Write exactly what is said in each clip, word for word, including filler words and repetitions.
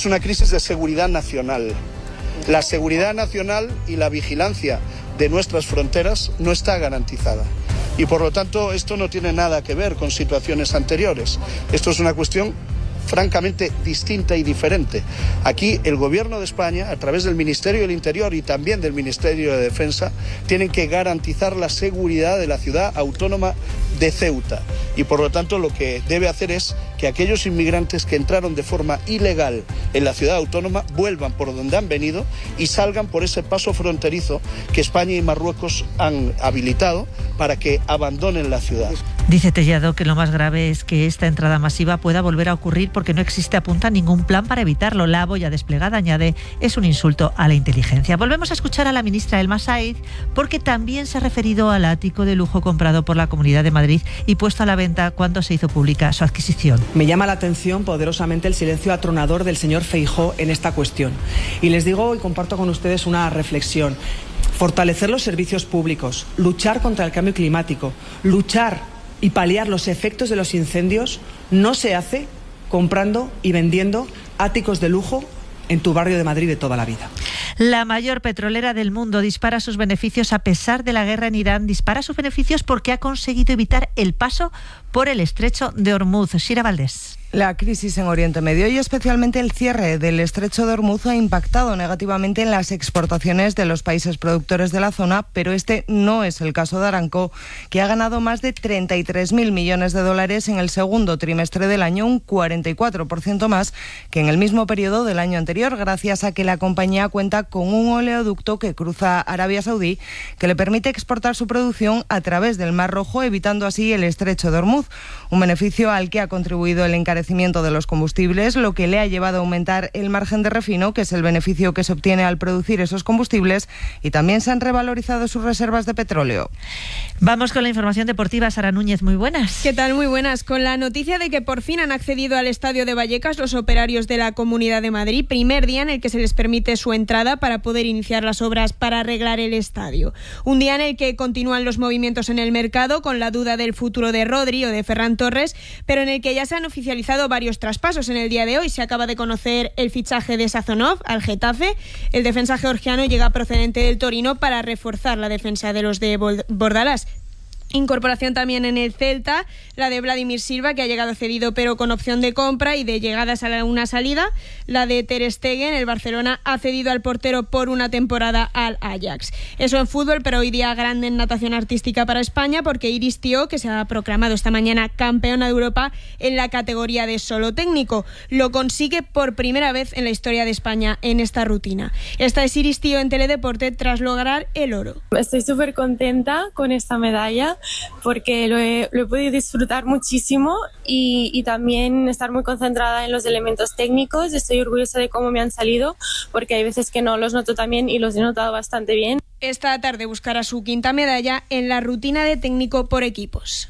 es una crisis de seguridad nacional. La seguridad nacional y la vigilancia de nuestras fronteras no está garantizada. Y por lo tanto esto no tiene nada que ver con situaciones anteriores. Esto es una cuestión francamente distinta y diferente. Aquí el Gobierno de España, a través del Ministerio del Interior y también del Ministerio de Defensa, tienen que garantizar la seguridad de la ciudad autónoma de Ceuta. Y por lo tanto lo que debe hacer es que aquellos inmigrantes que entraron de forma ilegal en la ciudad autónoma vuelvan por donde han venido y salgan por ese paso fronterizo que España y Marruecos han habilitado para que abandonen la ciudad. Dice Tellado que lo más grave es que esta entrada masiva pueda volver a ocurrir porque no existe, apunta, ningún plan para evitarlo. La boya desplegada, añade, es un insulto a la inteligencia. Volvemos a escuchar a la ministra Elma Saíz porque también se ha referido al ático de lujo comprado por la Comunidad de Madrid y puesto a la venta cuando se hizo pública su adquisición. Me llama la atención poderosamente el silencio atronador del señor Feijóo en esta cuestión. Y les digo y comparto con ustedes una reflexión. Fortalecer los servicios públicos, luchar contra el cambio climático, luchar y paliar los efectos de los incendios no se hace comprando y vendiendo áticos de lujo en tu barrio de Madrid de toda la vida. La mayor petrolera del mundo dispara sus beneficios a pesar de la guerra en Irán. Dispara sus beneficios porque ha conseguido evitar el paso por el estrecho de Hormuz. Shira Valdés. La crisis en Oriente Medio y especialmente el cierre del estrecho de Hormuz ha impactado negativamente en las exportaciones de los países productores de la zona, pero este no es el caso de Aramco, que ha ganado más de treinta y tres mil millones de dólares en el segundo trimestre del año, un cuarenta y cuatro por ciento más que en el mismo periodo del año anterior, gracias a que la compañía cuenta con un oleoducto que cruza Arabia Saudí que le permite exportar su producción a través del Mar Rojo, evitando así el estrecho de Hormuz, un beneficio al que ha contribuido el encarecimiento de los combustibles, lo que le ha llevado a aumentar el margen de refino, que es el beneficio que se obtiene al producir esos combustibles, y también se han revalorizado sus reservas de petróleo. Vamos con la información deportiva. Sara Núñez, muy buenas. ¿Qué tal? Muy buenas. Con la noticia de que por fin han accedido al estadio de Vallecas los operarios de la Comunidad de Madrid, primer día en el que se les permite su entrada para poder iniciar las obras para arreglar el estadio. Un día en el que continúan los movimientos en el mercado, con la duda del futuro de Rodri o de Ferran Torres, pero en el que ya se han oficializado varios traspasos. En el día de hoy se acaba de conocer el fichaje de Sazonov al Getafe. El defensa georgiano llega procedente del Torino para reforzar la defensa de los de Bordalás. Incorporación también en el Celta, la de Vladimir Silva, que ha llegado cedido pero con opción de compra y de llegadas a una salida. La de Ter Stegen, el Barcelona ha cedido al portero por una temporada al Ajax. Eso en fútbol, pero hoy día grande en natación artística para España, porque Iris Tío, que se ha proclamado esta mañana campeona de Europa en la categoría de solo técnico, lo consigue por primera vez en la historia de España en esta rutina. Esta es Iris Tío en Teledeporte tras lograr el oro. Estoy súper contenta con esta medalla, porque lo he, lo he podido disfrutar muchísimo y, y también estar muy concentrada en los elementos técnicos. Estoy orgullosa de cómo me han salido, porque hay veces que no los noto tan bien y los he notado bastante bien. Esta tarde buscará su quinta medalla en la rutina de técnico por equipos.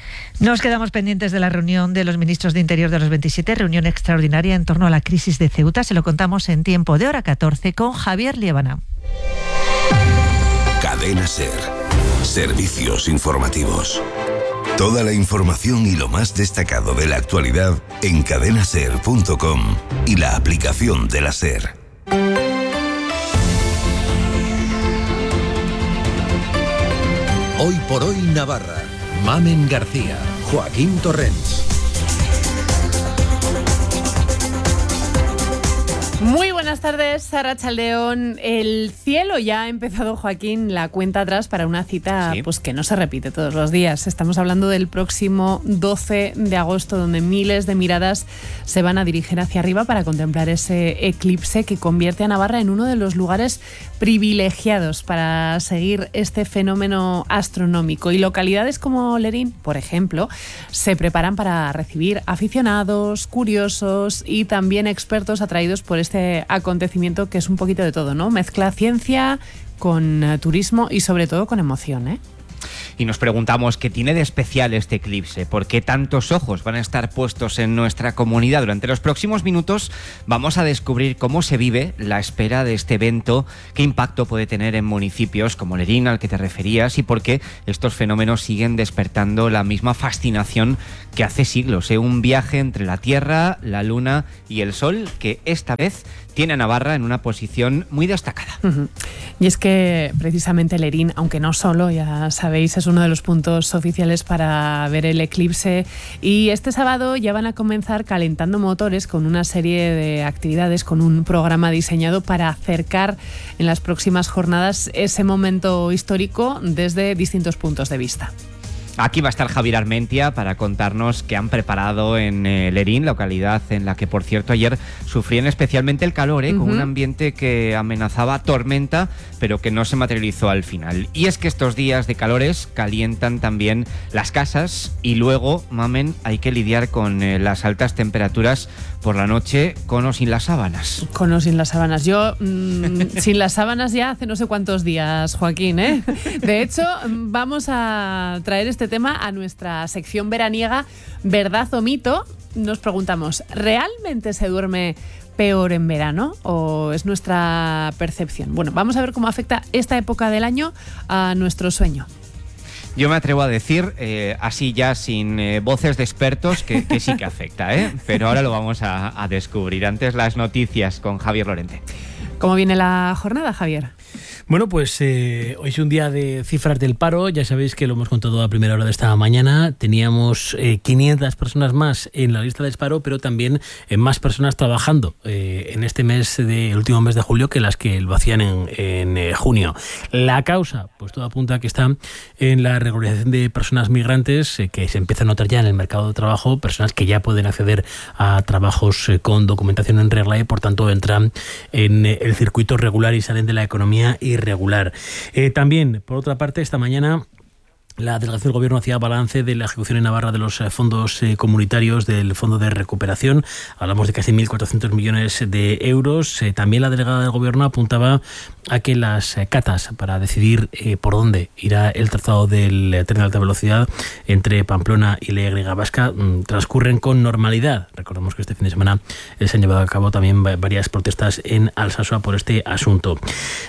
Nos quedamos pendientes de la reunión de los ministros de Interior de los veintisiete, reunión extraordinaria en torno a la crisis de Ceuta. Se lo contamos en Tiempo de Hora catorce con Javier Liébana. Cadena SER. Servicios informativos. Toda la información y lo más destacado de la actualidad en cadena ser punto com y la aplicación de la SER. Hoy por hoy Navarra. Mamen García, Joaquín Torrents. Muy buenas tardes, Arratsaldeon. El cielo ya ha empezado, Joaquín, la cuenta atrás para una cita sí. pues que no se repite todos los días. Estamos hablando del próximo doce de agosto, donde miles de miradas se van a dirigir hacia arriba para contemplar ese eclipse que convierte a Navarra en uno de los lugares privilegiados para seguir este fenómeno astronómico. Y localidades como Lerín, por ejemplo, se preparan para recibir aficionados, curiosos y también expertos atraídos por este acontecimiento, que es un poquito de todo, ¿no? Mezcla ciencia con uh, turismo y sobre todo con emoción, ¿eh? Y nos preguntamos qué tiene de especial este eclipse, por qué tantos ojos van a estar puestos en nuestra comunidad. Durante los próximos minutos vamos a descubrir cómo se vive la espera de este evento, qué impacto puede tener en municipios como Lerín, al que te referías, y por qué estos fenómenos siguen despertando la misma fascinación que hace siglos. ¿eh? Un viaje entre la Tierra, la Luna y el Sol que esta vez tiene a Navarra en una posición muy destacada. Uh-huh. Y es que precisamente Lerín, aunque no solo, ya sabéis, es uno de los puntos oficiales para ver el eclipse, y este sábado ya van a comenzar calentando motores con una serie de actividades, con un programa diseñado para acercar en las próximas jornadas ese momento histórico desde distintos puntos de vista. Aquí va a estar Javier Armentia para contarnos qué han preparado en eh, Lerín, localidad en la que, por cierto, ayer sufrían especialmente el calor, ¿eh? uh-huh. con un ambiente que amenazaba tormenta, pero que no se materializó al final. Y es que estos días de calores calientan también las casas y luego, mamen, hay que lidiar con eh, las altas temperaturas por la noche, con o sin las sábanas. Con o sin las sábanas. Yo, mmm, sin las sábanas ya hace no sé cuántos días, Joaquín, ¿eh? De hecho, vamos a traer este tema a nuestra sección veraniega, ¿verdad o mito? Nos preguntamos, ¿realmente se duerme peor en verano o es nuestra percepción? Bueno, vamos a ver cómo afecta esta época del año a nuestro sueño. Yo me atrevo a decir, eh, así ya sin eh, voces de expertos, que, que sí que afecta, ¿eh? Pero ahora lo vamos a, a descubrir. Antes las noticias con Javier Lorente. ¿Cómo viene la jornada, Javier? Bueno, pues eh, hoy es un día de cifras del paro. Ya sabéis que lo hemos contado a primera hora de esta mañana. Teníamos eh, quinientas personas más en la lista de paro, pero también eh, más personas trabajando eh, en este mes, de, el último mes de julio, que las que lo hacían en, en eh, junio. La causa, pues todo apunta a que está en la regularización de personas migrantes, eh, que se empieza a notar ya en el mercado de trabajo, personas que ya pueden acceder a trabajos eh, con documentación en regla y por tanto entran en eh, el circuito regular y salen de la economía irregular. Eh, también, por otra parte, esta mañana la delegación del Gobierno hacía balance de la ejecución en Navarra de los fondos eh, comunitarios del Fondo de Recuperación. Hablamos de casi mil cuatrocientos millones de euros. Eh, también la delegada del Gobierno apuntaba a que las eh, catas para decidir eh, por dónde irá el trazado del eh, tren de alta velocidad entre Pamplona y la Y vasca mm, transcurren con normalidad. Recordemos que este fin de semana eh, se han llevado a cabo también varias protestas en Alsasua por este asunto.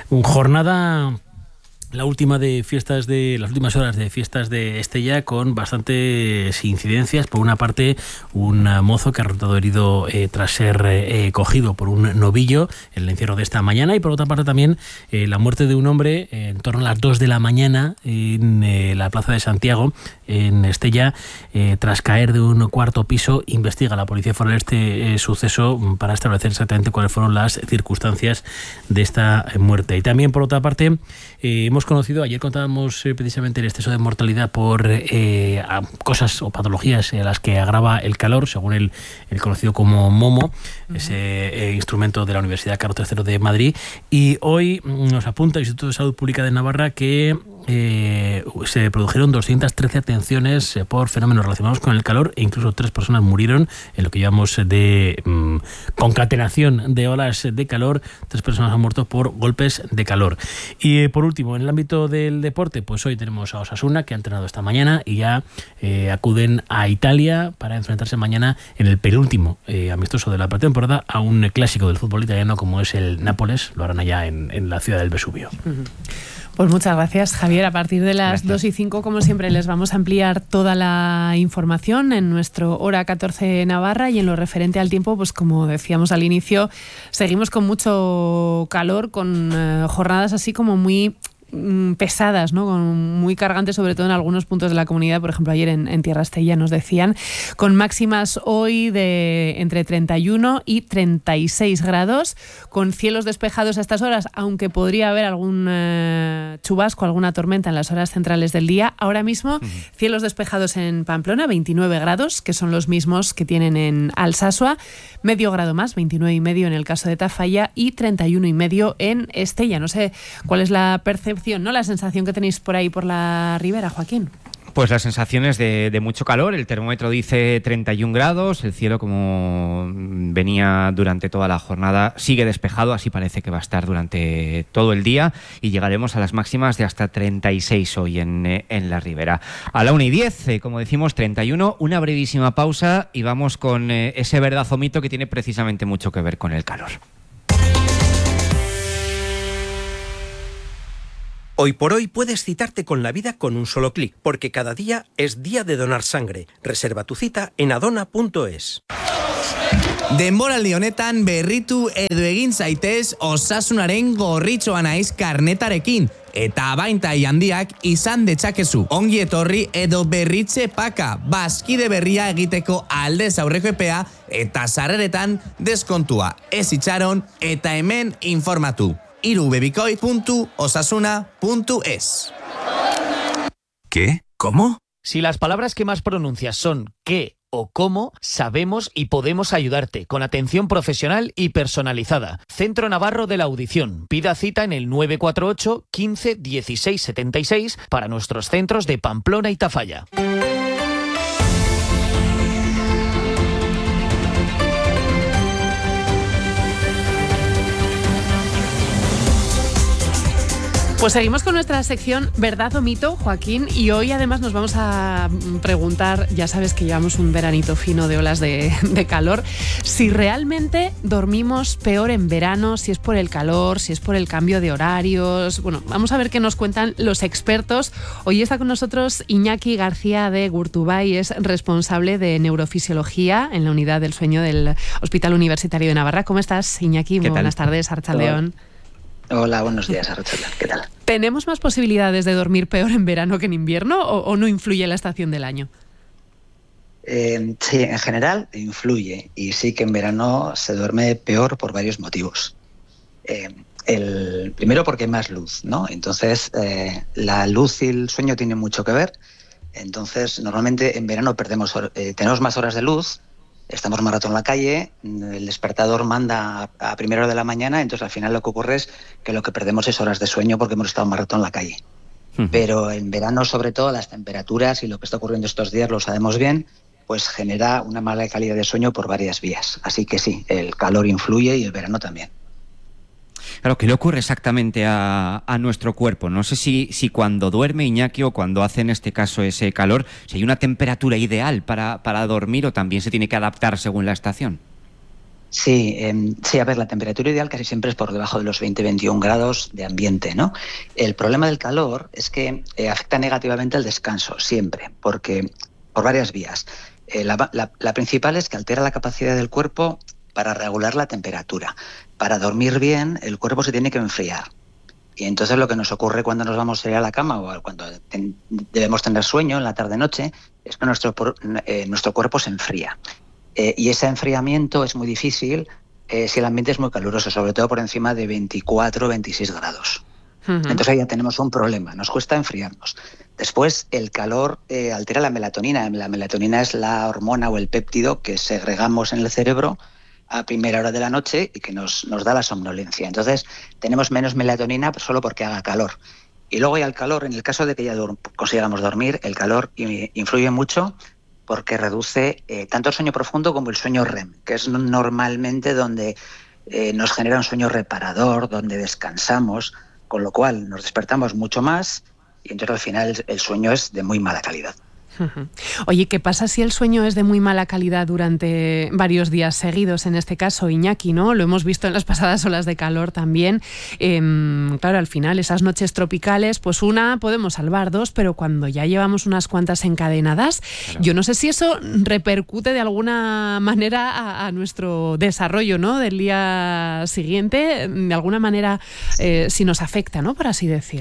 Jornada... La última de fiestas de las últimas horas de fiestas de Estella, con bastantes incidencias. Por una parte, un mozo que ha resultado herido eh, tras ser eh, cogido por un novillo en el encierro de esta mañana, y por otra parte también eh, la muerte de un hombre eh, en torno a las dos de la mañana en eh, la plaza de Santiago, en Estella, eh, tras caer de un cuarto piso. Investiga la Policía Foral este eh, suceso para establecer exactamente cuáles fueron las circunstancias de esta muerte. Y también, por otra parte, eh, hemos conocido, ayer contábamos eh, precisamente el exceso de mortalidad por eh, cosas o patologías a las que agrava el calor, según el, el conocido como MOMO, uh-huh. ese eh, instrumento de la Universidad Carlos tercero de Madrid. Y hoy nos apunta el Instituto de Salud Pública de Navarra que Eh, se produjeron doscientas trece atenciones eh, por fenómenos relacionados con el calor, e incluso tres personas murieron en lo que llamamos de mm, concatenación de olas de calor. Tres personas han muerto por golpes de calor. Y eh, por último, en el ámbito del deporte, pues hoy tenemos a Osasuna, que ha entrenado esta mañana y ya eh, acuden a Italia para enfrentarse mañana en el penúltimo eh, amistoso de la pretemporada a un clásico del fútbol italiano como es el Nápoles. Lo harán allá en, en la ciudad del Vesubio. Uh-huh. Pues muchas gracias, Javier. A partir de las gracias. dos y cinco, como siempre, les vamos a ampliar toda la información en nuestro Hora catorce Navarra, y en lo referente al tiempo, pues como decíamos al inicio, seguimos con mucho calor, con eh, jornadas así como muy pesadas, ¿no? Con muy cargantes, sobre todo en algunos puntos de la comunidad. Por ejemplo, ayer en, en Tierra Estella nos decían, con máximas hoy de entre treinta y uno y treinta y seis grados, con cielos despejados a estas horas, aunque podría haber algún eh, chubasco, alguna tormenta en las horas centrales del día. Ahora mismo, uh-huh. cielos despejados en Pamplona, veintinueve grados, que son los mismos que tienen en Alsasua, medio grado más, veintinueve y medio en el caso de Tafalla, y treinta y uno y medio en Estella. No sé cuál es la percepción, ¿no? La sensación que tenéis por ahí por la ribera, Joaquín. Pues las sensaciones de, de mucho calor, el termómetro dice treinta y un grados, el cielo, como venía durante toda la jornada, sigue despejado, así parece que va a estar durante todo el día, y llegaremos a las máximas de hasta treinta y seis hoy en, en la Ribera. A la una y diez, eh, como decimos, treinta y uno, una brevísima pausa y vamos con eh, ese verdad o mito que tiene precisamente mucho que ver con el calor. Hoy por hoy puedes citarte con la vida con un solo clic, porque cada día es día de donar sangre. Reserva tu cita en adona punto es. Denboraldi honetan berritu edo egin zaitez Osasunaren gorritxoa naiz karnetarekin. Eta abaintai handiak izan detzakezu. Ongi etorri edo berritze paka, bazkide berria egiteko aldez aurreko epea eta sarreretan deskontua. Ez itxaron eta hemen informatu. irubebikoi puntu osasuna puntu es. ¿Qué? ¿Cómo? Si las palabras que más pronuncias son qué o cómo, sabemos y podemos ayudarte con atención profesional y personalizada. Centro Navarro de la Audición. Pida cita en el nueve cuatro ocho, quince, dieciséis, setenta y seis para nuestros centros de Pamplona y Tafalla. Pues seguimos con nuestra sección ¿Verdad o mito, Joaquín? Y hoy además nos vamos a preguntar, ya sabes que llevamos un veranito fino de olas de, de calor, si realmente dormimos peor en verano, si es por el calor, si es por el cambio de horarios. Bueno, vamos a ver qué nos cuentan los expertos. Hoy está con nosotros Iñaki García de Gurtubay, es responsable de neurofisiología en la unidad del sueño del Hospital Universitario de Navarra. ¿Cómo estás, Iñaki? Muy buenas tardes, Arratsaldeon. Hola, buenos días, Arratsaldeon. ¿Qué tal? ¿Tenemos más posibilidades de dormir peor en verano que en invierno o, o no influye la estación del año? Eh, sí, en general influye, y sí que en verano se duerme peor por varios motivos. Eh, el primero porque hay más luz, ¿no? Entonces eh, la luz y el sueño tienen mucho que ver. Entonces normalmente en verano perdemos eh, tenemos más horas de luz. Estamos más rato en la calle, el despertador manda a primera hora de la mañana, entonces al final lo que ocurre es que lo que perdemos es horas de sueño porque hemos estado más rato en la calle. Uh-huh. Pero en verano, sobre todo, las temperaturas y lo que está ocurriendo estos días, lo sabemos bien, pues genera una mala calidad de sueño por varias vías. Así que sí, el calor influye y el verano también. Claro, ¿qué le ocurre exactamente a, a nuestro cuerpo? No sé si, si cuando duerme, Iñaki, o cuando hace en este caso ese calor, si hay una temperatura ideal para, para dormir o también se tiene que adaptar según la estación. Sí, eh, sí, a ver, la temperatura ideal casi siempre es por debajo de los veinte a veintiún grados de ambiente, ¿no? El problema del calor es que eh, afecta negativamente al descanso, siempre, porque por varias vías. Eh, la, la, la principal es que altera la capacidad del cuerpo para regular la temperatura. Para dormir bien, el cuerpo se tiene que enfriar. Y entonces lo que nos ocurre cuando nos vamos a ir a la cama o cuando ten, debemos tener sueño en la tarde-noche es que nuestro, eh, nuestro cuerpo se enfría. Eh, y ese enfriamiento es muy difícil eh, si el ambiente es muy caluroso, sobre todo por encima de veinticuatro o veintiséis grados. Uh-huh. Entonces ahí ya tenemos un problema, nos cuesta enfriarnos. Después, el calor eh, altera la melatonina. La melatonina es la hormona o el péptido que segregamos en el cerebro a primera hora de la noche y que nos, nos da la somnolencia. Entonces, tenemos menos melatonina solo porque haga calor. Y luego hay el calor, en el caso de que ya dur- consigamos dormir, el calor influye mucho porque reduce eh, tanto el sueño profundo como el sueño R E M, que es normalmente donde eh, nos genera un sueño reparador, donde descansamos, con lo cual nos despertamos mucho más y entonces al final el, el sueño es de muy mala calidad. Oye, ¿qué pasa si el sueño es de muy mala calidad durante varios días seguidos? En este caso, Iñaki, ¿no? Lo hemos visto en las pasadas olas de calor también. Eh, claro, al final, esas noches tropicales, pues una podemos salvar, dos, pero cuando ya llevamos unas cuantas encadenadas, claro. Yo no sé si eso repercute de alguna manera a, a nuestro desarrollo, ¿no? Del día siguiente, de alguna manera, eh, si nos afecta, ¿no? Por así decir.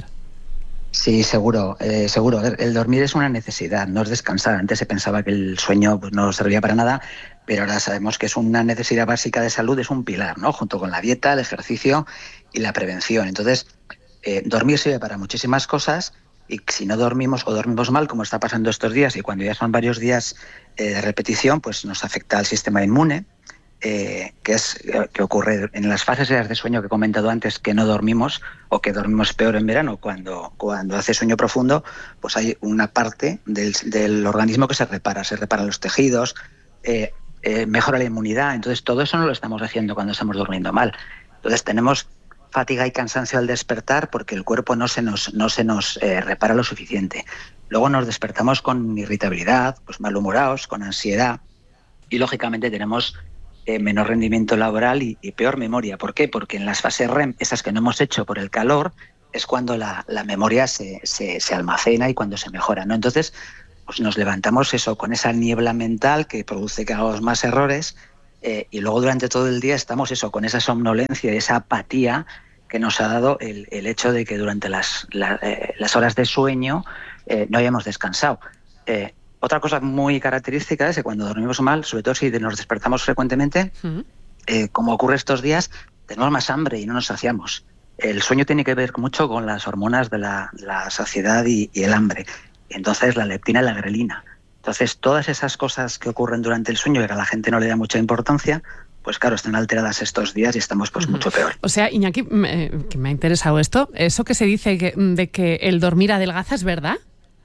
Sí, seguro, eh, seguro. El dormir es una necesidad, no es descansar. Antes se pensaba que el sueño pues, no servía para nada, pero ahora sabemos que es una necesidad básica de salud, es un pilar, ¿no? Junto con la dieta, el ejercicio y la prevención. Entonces, eh, dormir sirve para muchísimas cosas y si no dormimos o dormimos mal, como está pasando estos días y cuando ya son varios días eh, de repetición, pues nos afecta al sistema inmune, eh, que es que ocurre en las fases de sueño que he comentado antes, que no dormimos o que dormimos peor en verano. Cuando, cuando hace sueño profundo, pues hay una parte del, del organismo que se repara, se reparan los tejidos, eh, eh, mejora la inmunidad. Entonces todo eso no lo estamos haciendo cuando estamos durmiendo mal. Entonces tenemos fatiga y cansancio al despertar porque el cuerpo no se nos, no se nos eh, repara lo suficiente. Luego nos despertamos con irritabilidad, pues malhumorados, con ansiedad y lógicamente tenemos eh, menor rendimiento laboral y, y peor memoria. ¿Por qué? Porque en las fases R E M, esas que no hemos hecho por el calor, es cuando la, la memoria se, se, se almacena y cuando se mejora, ¿no? Entonces pues nos levantamos eso con esa niebla mental que produce que hagamos más errores. Eh, y luego durante todo el día estamos eso con esa somnolencia y esa apatía que nos ha dado el, el hecho de que durante las, la, eh, las horas de sueño eh, no hayamos descansado. Eh, otra cosa muy característica es que cuando dormimos mal, sobre todo si nos despertamos frecuentemente, uh-huh. eh, como ocurre estos días, tenemos más hambre y no nos saciamos. El sueño tiene que ver mucho con las hormonas de la, la saciedad y, y el hambre. Entonces la leptina y la grelina. Entonces, todas esas cosas que ocurren durante el sueño y que a la gente no le da mucha importancia, pues claro, están alteradas estos días y estamos pues uh-huh. mucho peor. O sea, Iñaki, me, que me ha interesado esto, ¿eso que se dice que, de que el dormir adelgaza es verdad?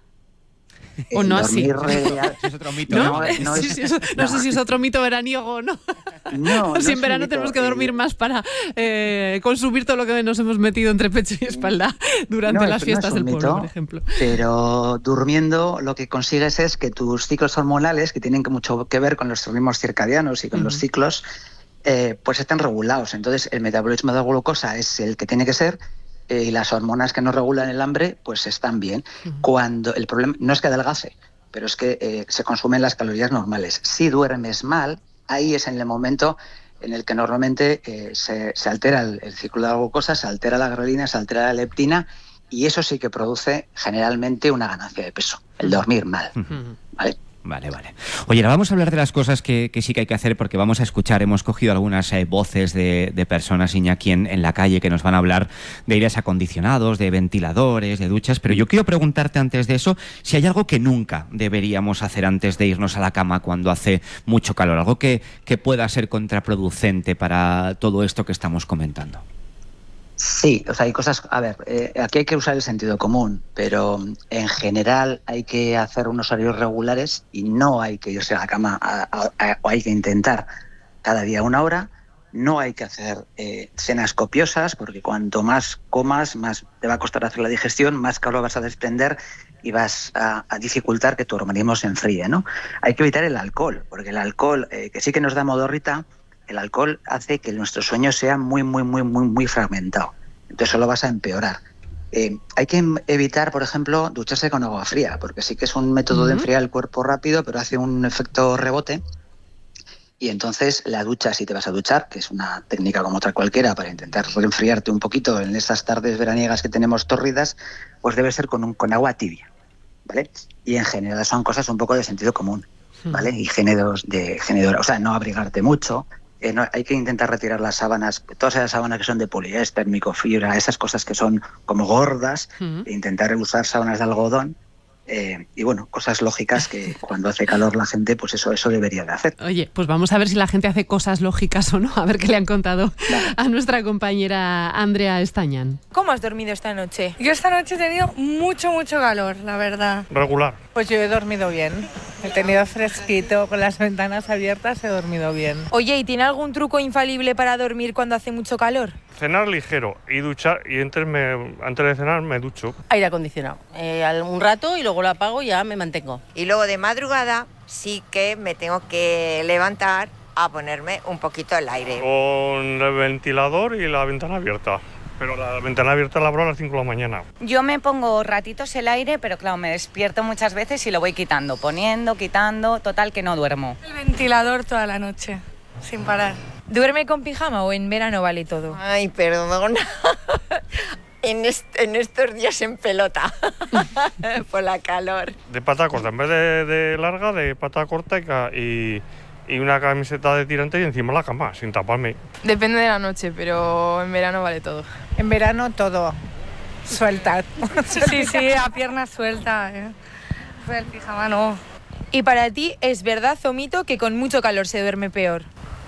¿O no así? Real... es otro mito. No, no, no, sí, es... sí, eso, no, no sé si es otro mito veraniego o no. No, si no en verano tenemos que dormir eh... más para eh, consumir todo lo que nos hemos metido entre pecho y espalda durante no, las fiestas no del mito, pueblo, por ejemplo. Pero durmiendo lo que consigues es que tus ciclos hormonales, que tienen mucho que ver con los ritmos circadianos y con uh-huh. los ciclos, eh, pues estén regulados. Entonces el metabolismo de la glucosa es el que tiene que ser, eh, y las hormonas que nos regulan el hambre pues están bien. Uh-huh. Cuando el problema no es que adelgace, pero es que eh, se consumen las calorías normales. Si duermes mal, ahí es en el momento en el que normalmente eh, se, se altera el, el ciclo de la glucosa, se altera la grelina, se altera la leptina, y eso sí que produce generalmente una ganancia de peso, el dormir mal, uh-huh. ¿vale? Vale, vale. Oye, ahora vamos a hablar de las cosas que, que sí que hay que hacer, porque vamos a escuchar, hemos cogido algunas eh, voces de, de personas, Iñaki, en, en la calle, que nos van a hablar de aires acondicionados, de ventiladores, de duchas, pero yo quiero preguntarte antes de eso si hay algo que nunca deberíamos hacer antes de irnos a la cama cuando hace mucho calor, algo que, que pueda ser contraproducente para todo esto que estamos comentando. Sí, o sea, hay cosas... A ver, eh, aquí hay que usar el sentido común, pero en general hay que hacer unos horarios regulares y no hay que irse a la cama a, a, a, o hay que intentar cada día una hora. No hay que hacer eh, cenas copiosas, porque cuanto más comas, más te va a costar hacer la digestión, más calor vas a desprender y vas a, a dificultar que tu organismo se enfríe, ¿no? Hay que evitar el alcohol, porque el alcohol, eh, que sí que nos da modorrita, el alcohol hace que nuestro sueño sea muy, muy, muy, muy, muy fragmentado. Entonces eso lo vas a empeorar. Eh, hay que evitar, por ejemplo, ducharse con agua fría, porque sí que es un método uh-huh. de enfriar el cuerpo rápido, pero hace un efecto rebote. Y entonces la ducha, si te vas a duchar, que es una técnica como otra cualquiera para intentar enfriarte un poquito en estas tardes veraniegas que tenemos tórridas, pues debe ser con, un, con agua tibia, ¿vale? Y en general son cosas un poco de sentido común, ¿vale? Uh-huh. Y géneros de género, o sea, no abrigarte mucho. Eh, no, hay que intentar retirar las sábanas, todas esas sábanas que son de poliéster, microfibra, esas cosas que son como gordas, uh-huh. e intentar usar sábanas de algodón. Eh, y bueno, cosas lógicas que cuando hace calor la gente, pues eso, eso debería de hacer. Oye, pues vamos a ver si la gente hace cosas lógicas o no, a ver qué le han contado vale. a nuestra compañera Andrea Estañán. ¿Cómo has dormido esta noche? Yo esta noche he tenido mucho, mucho calor, la verdad. Regular. Pues yo he dormido bien, he tenido fresquito, con las ventanas abiertas he dormido bien. Oye, ¿y tiene algún truco infalible para dormir cuando hace mucho calor? Cenar ligero y duchar, y antes, me, antes de cenar me ducho. Aire acondicionado, eh, un rato y luego lo apago y ya me mantengo. Y luego de madrugada sí que me tengo que levantar a ponerme un poquito el aire. Con el ventilador y la ventana abierta. Pero la ventana abierta la abro a las cinco de la mañana. Yo me pongo ratitos el aire, pero claro, me despierto muchas veces y lo voy quitando, poniendo, quitando, total que no duermo. El ventilador toda la noche, sin parar. ¿Duerme con pijama o en verano vale todo? Ay, perdona. En, est en estos días en pelota, por la calor. De pata corta, en vez de, de larga, de pata corta y, y una camiseta de tirante y encima la cama, sin taparme. Depende de la noche, pero en verano vale todo. En verano todo, suelta. Sí, sí, a pierna suelta. ¿eh? El pijama no. ¿Y para ti es verdad o mito que con mucho calor se duerme peor?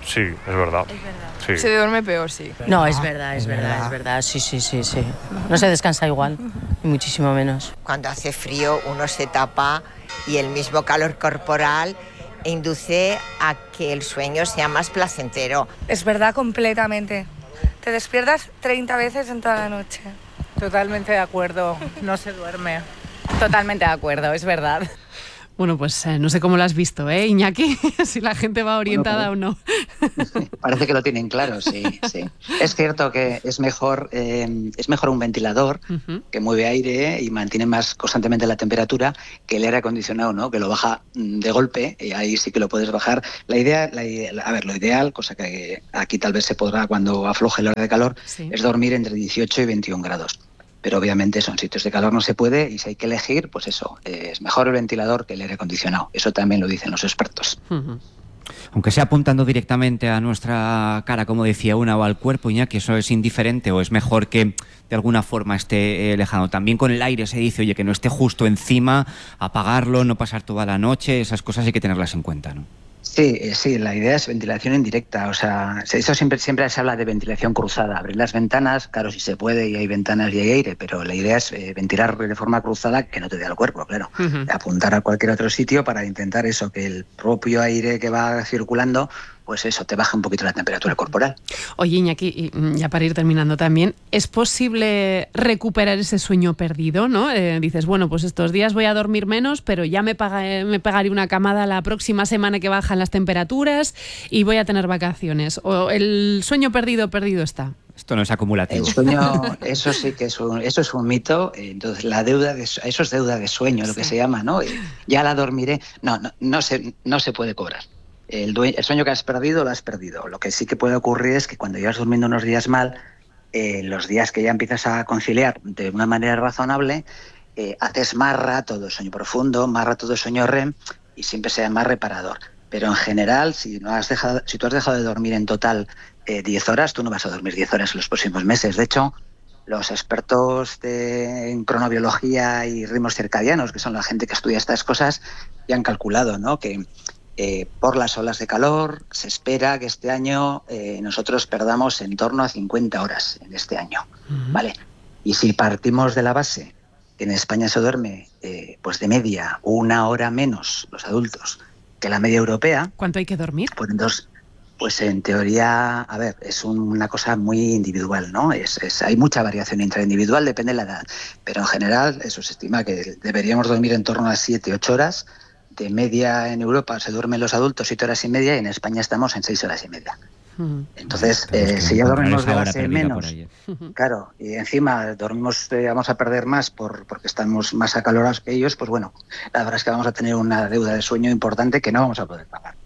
Sí, es verdad. Es verdad. Sí. Se duerme peor, sí. No, es verdad, es verdad, es verdad. Sí, sí, sí, sí. No se descansa igual, ni muchísimo menos. Cuando hace frío uno se tapa y el mismo calor corporal induce a que el sueño sea más placentero. Es verdad completamente. Te despiertas treinta veces en toda la noche. Totalmente de acuerdo, no se duerme. Totalmente de acuerdo, es verdad. Bueno, pues eh, no sé cómo lo has visto, ¿eh, Iñaki? Si la gente va orientada bueno, pues, o no. Parece que lo tienen claro, sí, sí. Es cierto que es mejor, eh, es mejor un ventilador uh-huh. que mueve aire y mantiene más constantemente la temperatura que el aire acondicionado, ¿no? Que lo baja de golpe y ahí sí que lo puedes bajar. La idea, la idea a ver, lo ideal, cosa que aquí tal vez se podrá cuando afloje la hora de calor, sí. es dormir entre dieciocho y veintiún grados. Pero obviamente son sitios de calor, no se puede, y si hay que elegir, pues eso, eh, es mejor el ventilador que el aire acondicionado. Eso también lo dicen los expertos. Uh-huh. Aunque sea apuntando directamente a nuestra cara, como decía una, o al cuerpo, Iñaki, ¿eso es indiferente o es mejor que de alguna forma esté eh, lejano? También con el aire se dice, oye, que no esté justo encima, apagarlo, no pasar toda la noche, esas cosas hay que tenerlas en cuenta, ¿no? Sí, sí, la idea es ventilación indirecta, o sea, eso siempre, siempre se habla de ventilación cruzada, abrir las ventanas, claro, si se puede y hay ventanas y hay aire, pero la idea es eh, ventilar de forma cruzada que no te dé al cuerpo, claro, uh-huh. apuntar a cualquier otro sitio para intentar eso, que el propio aire que va circulando, pues eso, te baja un poquito la temperatura corporal. Oye, Iñaki, ya para ir terminando también, ¿es posible recuperar ese sueño perdido, no? Eh, dices, bueno, pues estos días voy a dormir menos, pero ya me, paga, me pegaré una camada la próxima semana que bajan las temperaturas y voy a tener vacaciones. ¿O el sueño perdido, perdido está? Esto no es acumulativo. El sueño, eso sí que es un, eso es un mito. Entonces, la deuda de, eso es deuda de sueño, sí. lo que se llama, ¿no? Ya la dormiré. No, no, no se, no se puede cobrar. El, dueño, el sueño que has perdido, lo has perdido. Lo que sí que puede ocurrir es que cuando llevas durmiendo unos días mal, eh, los días que ya empiezas a conciliar de una manera razonable, eh, haces más rato de sueño profundo, más rato de sueño R E M y siempre sea más reparador. Pero en general, si no has dejado, si tú has dejado de dormir en total eh, diez horas, tú no vas a dormir diez horas en los próximos meses. De hecho, los expertos de, en cronobiología y ritmos circadianos, que son la gente que estudia estas cosas, ya han calculado, ¿no?, que Eh, por las olas de calor se espera que este año eh, nosotros perdamos en torno a cincuenta horas en este año, uh-huh. ¿vale? Y si partimos de la base que en España se duerme eh, pues de media una hora menos los adultos que la media europea... ¿Cuánto hay que dormir? Pues entonces, pues en teoría, a ver, es un, una cosa muy individual, ¿no? Es, es, hay mucha variación intraindividual, depende de la edad, pero en general eso se estima que deberíamos dormir en torno a siete ocho horas. De media en Europa se duermen los adultos siete horas y media y en España estamos en seis horas y media. Entonces, eh, si ya dormimos de base menos, claro, y encima dormimos, eh, vamos a perder más por porque estamos más acalorados que ellos, pues bueno, la verdad es que vamos a tener una deuda de sueño importante que no vamos a poder pagar.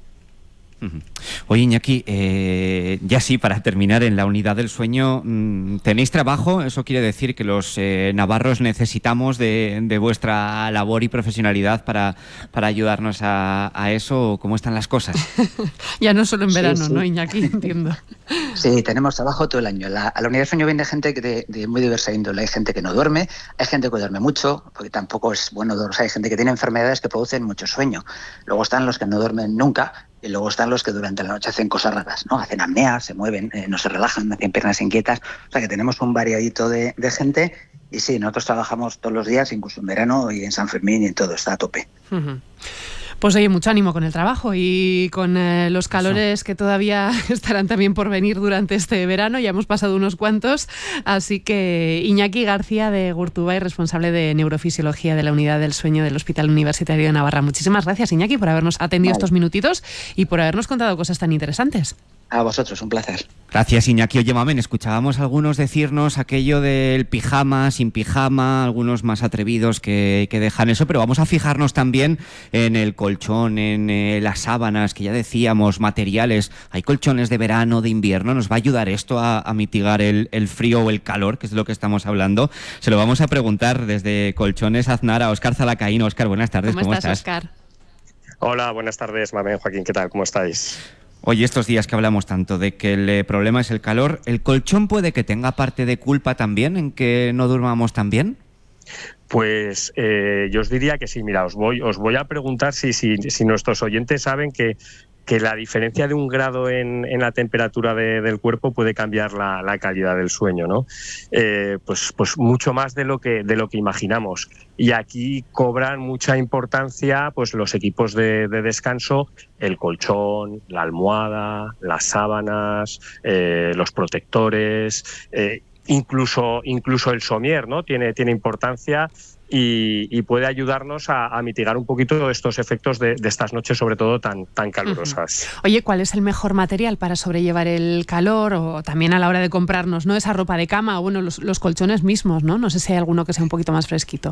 Oye, Iñaki, eh, ya sí, para terminar, en la unidad del sueño, ¿tenéis trabajo? Eso quiere decir que los eh, navarros necesitamos de, de vuestra labor y profesionalidad para, para ayudarnos a, a eso. ¿Cómo están las cosas? Ya no solo en verano, sí, sí. ¿no, Iñaki? Entiendo. Sí, tenemos trabajo todo el año. La, a la unidad de sueño viene gente de, de muy diversa índole. Hay gente que no duerme, hay gente que duerme mucho, porque tampoco es bueno dormir. O sea, hay gente que tiene enfermedades que producen mucho sueño. Luego están los que no duermen nunca. Y luego están los que durante la noche hacen cosas raras, ¿no? Hacen apnea, se mueven, eh, no se relajan, hacen piernas inquietas. O sea que tenemos un variadito de, de gente. Y sí, nosotros trabajamos todos los días, incluso en verano y en San Fermín y en todo, está a tope. Uh-huh. Pues oye, mucho ánimo con el trabajo y con eh, los calores que todavía estarán también por venir durante este verano. Ya hemos pasado unos cuantos, así que Iñaki García de Gurtubay, responsable de neurofisiología de la unidad del sueño del Hospital Universitario de Navarra. Muchísimas gracias, Iñaki, por habernos atendido vale. estos minutitos y por habernos contado cosas tan interesantes. A vosotros, un placer. Gracias, Iñaki. Oye, Mamen, escuchábamos a algunos decirnos aquello del pijama, sin pijama, algunos más atrevidos que, que dejan eso, pero vamos a fijarnos también en el colchón, en eh, las sábanas, que ya decíamos, materiales. Hay colchones de verano, de invierno. ¿Nos va a ayudar esto a, a mitigar el, el frío o el calor, que es de lo que estamos hablando? Se lo vamos a preguntar desde Colchones Aznar a Óscar Zalacaín. Óscar, buenas tardes. ¿Cómo, ¿Cómo estás, Óscar? Hola, buenas tardes, Mamen, Joaquín. ¿Qué tal? ¿Cómo estáis? Oye, estos días que hablamos tanto de que el eh, problema es el calor, ¿el colchón puede que tenga parte de culpa también en que no durmamos tan bien? Pues eh, yo os diría que sí. Mira, os voy, os voy a preguntar si, si, si nuestros oyentes saben que que la diferencia de un grado en, en la temperatura de, del cuerpo puede cambiar la, la calidad del sueño, ¿no? Eh, pues, pues mucho más de lo que de lo que imaginamos. Y aquí cobran mucha importancia pues los equipos de, de descanso, el colchón, la almohada, las sábanas, eh, los protectores, eh, incluso incluso el somier, ¿no? Tiene tiene importancia. Y, y puede ayudarnos a, a mitigar un poquito estos efectos de, de estas noches, sobre todo tan, tan calurosas. Uh-huh. Oye, ¿cuál es el mejor material para sobrellevar el calor o también a la hora de comprarnos, ¿no? Esa ropa de cama o bueno, los, los colchones mismos, ¿no? No sé si hay alguno que sea un poquito más fresquito.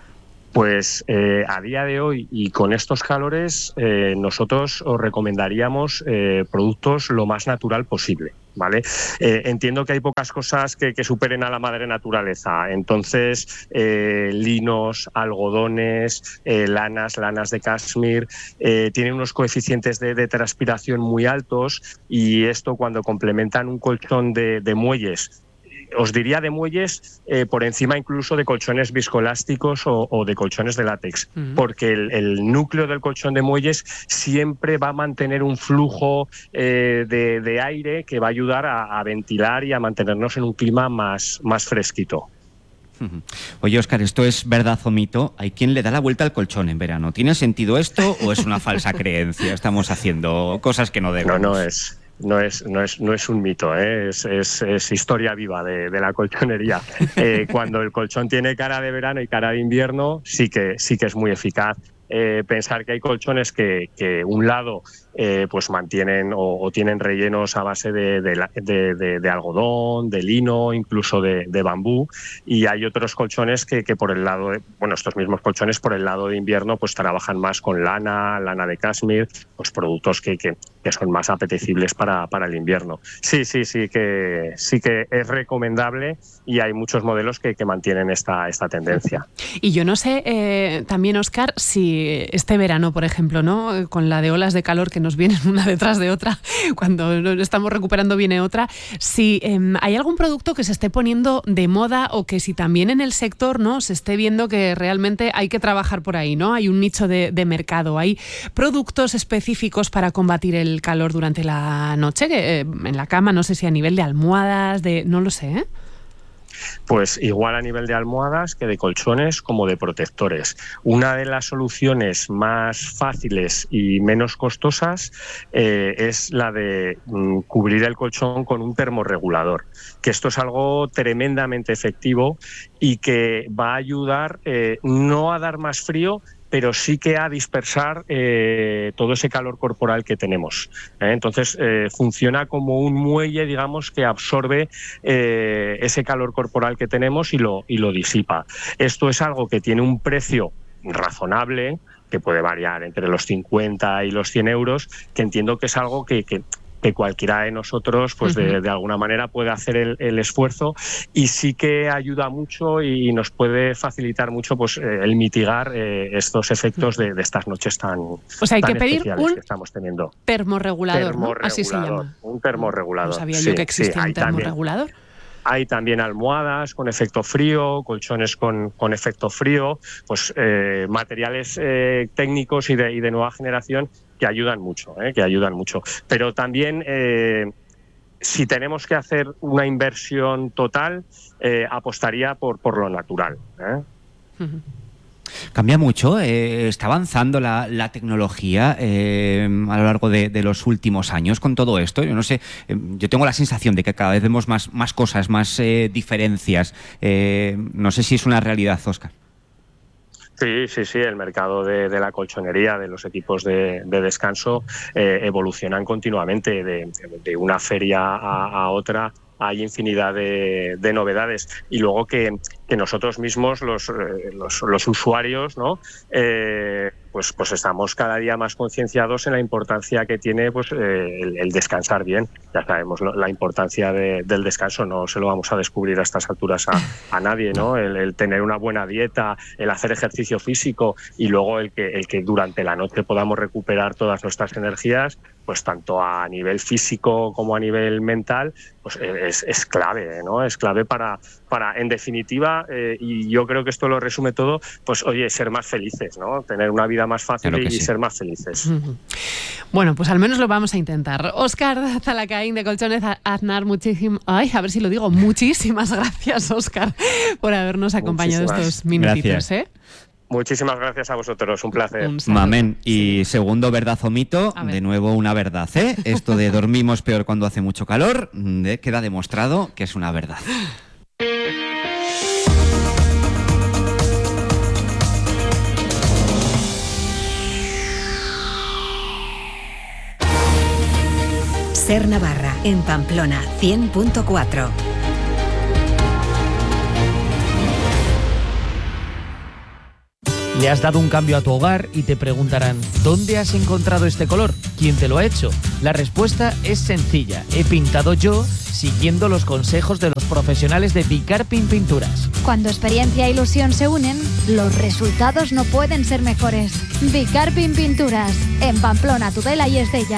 Pues eh, a día de hoy y con estos calores eh, nosotros os recomendaríamos eh, productos lo más natural posible, ¿vale? Eh, entiendo que hay pocas cosas que, que superen a la madre naturaleza, entonces eh, linos, algodones, eh, lanas, lanas de cashmere, eh, tienen unos coeficientes de, de transpiración muy altos y esto cuando complementan un colchón de, de muelles, os diría de muelles eh, por encima incluso de colchones viscoelásticos o, o de colchones de látex, uh-huh. porque el, el núcleo del colchón de muelles siempre va a mantener un flujo eh, de, de aire que va a ayudar a, a ventilar y a mantenernos en un clima más, más fresquito. Oye, Óscar, ¿esto es verdad o mito? Hay quien le da la vuelta al colchón en verano. ¿Tiene sentido esto o es una falsa creencia? Estamos haciendo cosas que no debemos. No, no es... No es, no, es, no es un mito, ¿eh? es, es, es historia viva de, de la colchonería. Eh, cuando el colchón tiene cara de verano y cara de invierno, sí que, sí que es muy eficaz. Eh, pensar que hay colchones que, que un lado eh, pues mantienen o, o tienen rellenos a base de, de, de, de, de algodón, de lino, incluso de, de bambú, y hay otros colchones que, que por el lado de, bueno, estos mismos colchones por el lado de invierno pues trabajan más con lana, lana de cashmere, pues productos que, que, que son más apetecibles para, para el invierno. Sí, sí, sí que sí que es recomendable y hay muchos modelos que, que mantienen esta, esta tendencia. Y yo no sé, eh, también, Óscar, si este verano, por ejemplo, ¿no? Con la de olas de calor que nos vienen una detrás de otra, cuando nos estamos recuperando viene otra, si eh, hay algún producto que se esté poniendo de moda o que si también en el sector, ¿no? Se esté viendo que realmente hay que trabajar por ahí, ¿no? Hay un nicho de, de mercado, hay productos específicos para combatir el calor durante la noche, que, eh, en la cama, no sé si a nivel de almohadas, de no lo sé, ¿eh? Pues igual a nivel de almohadas que de colchones como de protectores. Una de las soluciones más fáciles y menos costosas eh, es la de mm, cubrir el colchón con un termorregulador, que esto es algo tremendamente efectivo y que va a ayudar eh, no a dar más frío, pero sí que a dispersar eh, todo ese calor corporal que tenemos. ¿eh? Entonces, eh, funciona como un muelle, digamos, que absorbe eh, ese calor corporal que tenemos y lo, y lo disipa. Esto es algo que tiene un precio razonable, que puede variar entre los cincuenta y los cien euros, que entiendo que es algo que... que que cualquiera de nosotros pues de, de alguna manera puede hacer el, el esfuerzo y sí que ayuda mucho y nos puede facilitar mucho pues eh, el mitigar eh, estos efectos de, de estas noches tan o sea, hay tan que pedir especiales un que estamos teniendo. Termorregulador, termorregulador ¿no? Así se llama. Un termorregulador. No sabía sí, yo que existía sí, un termorregulador. También. Hay también almohadas con efecto frío, colchones con, con efecto frío, pues eh, materiales eh, técnicos y de, y de nueva generación que ayudan mucho, eh, que ayudan mucho. Pero también, eh, si tenemos que hacer una inversión total, eh, apostaría por, por lo natural. ¿eh? Uh-huh. Cambia mucho, eh, está avanzando la, la tecnología eh, a lo largo de, de los últimos años con todo esto. Yo no sé, eh, yo tengo la sensación de que cada vez vemos más, más cosas, más eh, diferencias. Eh, no sé si es una realidad, Óscar. Sí, sí, sí, el mercado de, de la colchonería, de los equipos de, de descanso eh, evolucionan continuamente de, de una feria a, a otra. Hay infinidad de, de novedades y luego que, que nosotros mismos, los, los, los usuarios, ¿no? Eh, pues, pues estamos cada día más concienciados en la importancia que tiene pues, eh, el, el descansar bien. Ya sabemos lo, la importancia de, del descanso, no se lo vamos a descubrir a estas alturas a, a nadie, ¿no? El, el tener una buena dieta, el hacer ejercicio físico y luego el que, el que durante la noche podamos recuperar todas nuestras energías, pues tanto a nivel físico como a nivel mental, pues es, es clave, ¿no? Es clave para, para, en definitiva, vida, eh, y yo creo que esto lo resume todo, pues oye, ser más felices, ¿no? Tener una vida más fácil claro y, sí. y ser más felices. Bueno, pues al menos lo vamos a intentar. Óscar Zalacaín de Colchones Aznar, muchísimas, ay, a ver si lo digo, muchísimas gracias, Óscar, por habernos acompañado muchísimas estos minutitos, gracias. ¿eh? Muchísimas gracias a vosotros, un placer. Un Mamen, y segundo verdad o mito, de nuevo una verdad, ¿eh? Esto de dormimos peor cuando hace mucho calor, de, queda demostrado que es una verdad. Ser Navarra, en Pamplona, cien punto cuatro. Le has dado un cambio a tu hogar y te preguntarán, ¿dónde has encontrado este color? ¿Quién te lo ha hecho? La respuesta es sencilla. He pintado yo siguiendo los consejos de los profesionales de Bicarpin Pinturas. Cuando experiencia e ilusión se unen, los resultados no pueden ser mejores. Bicarpin Pinturas, en Pamplona, Tudela y Estella.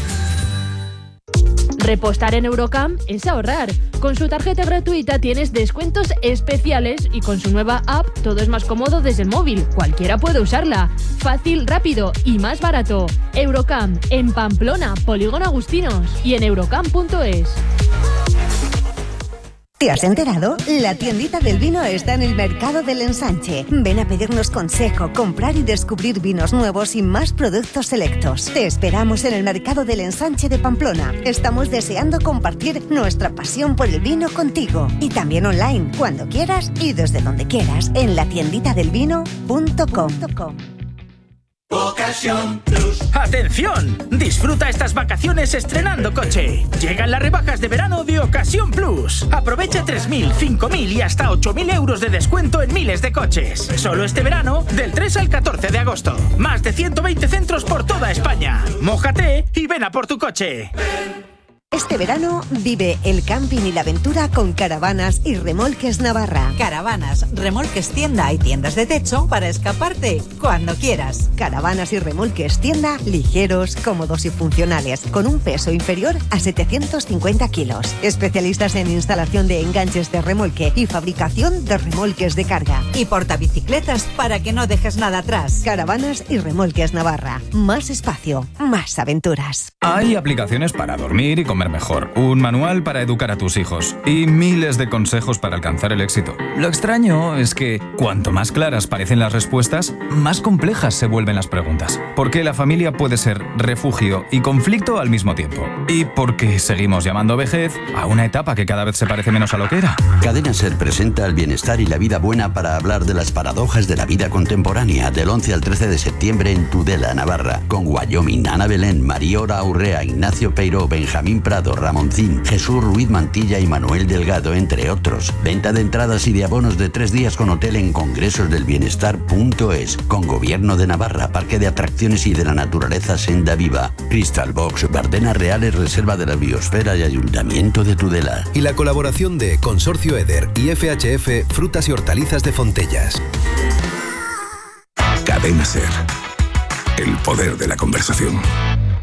Repostar en Eurocamp es ahorrar. Con su tarjeta gratuita tienes descuentos especiales y con su nueva app todo es más cómodo desde el móvil. Cualquiera puede usarla. Fácil, rápido y más barato. Eurocamp en Pamplona, Polígono Agustinos y en eurocamp punto es. ¿Te has enterado? La tiendita del vino está en el Mercado del Ensanche. Ven a pedirnos consejo, comprar y descubrir vinos nuevos y más productos selectos. Te esperamos en el Mercado del Ensanche de Pamplona. Estamos deseando compartir nuestra pasión por el vino contigo. Y también online, cuando quieras y desde donde quieras, en la tiendita del vino punto com. Ocasión Plus. ¡Atención! Disfruta estas vacaciones estrenando coche. Llegan las rebajas de verano de Ocasión Plus. Aprovecha tres mil, cinco mil y hasta ocho mil euros de descuento en miles de coches. Solo este verano, del tres al catorce de agosto. Más de ciento veinte centros por toda España. Mójate y ven a por tu coche. Este verano vive el camping y la aventura con Caravanas y Remolques Navarra. Caravanas, Remolques Tienda y tiendas de techo para escaparte cuando quieras. Caravanas y Remolques Tienda, ligeros, cómodos y funcionales, con un peso inferior a setecientos cincuenta kilos. Especialistas en instalación de enganches de remolque y fabricación de remolques de carga. Y portabicicletas para que no dejes nada atrás. Caravanas y Remolques Navarra. Más espacio, más aventuras. Hay aplicaciones para dormir y comer mejor, un manual para educar a tus hijos y miles de consejos para alcanzar el éxito. Lo extraño es que cuanto más claras parecen las respuestas, más complejas se vuelven las preguntas. Porque la familia puede ser refugio y conflicto al mismo tiempo. Y porque seguimos llamando vejez a una etapa que cada vez se parece menos a lo que era. Cadena Ser presenta el bienestar y la vida buena para hablar de las paradojas de la vida contemporánea del once al trece de septiembre en Tudela, Navarra, con Wyoming, Ana Belén, Mariora Urrea, Ignacio Peiró, Benjamín Prado, Ramoncín, Jesús Ruiz Mantilla y Manuel Delgado, entre otros. Venta de entradas y de abonos de tres días con hotel en congresosdelbienestar punto es, con Gobierno de Navarra, Parque de Atracciones y de la Naturaleza Senda Viva, Crystal Box, Bardenas Reales, Reserva de la Biosfera y Ayuntamiento de Tudela. Y la colaboración de Consorcio Eder y F H F Frutas y Hortalizas de Fontellas. Cadena Ser. El poder de la conversación.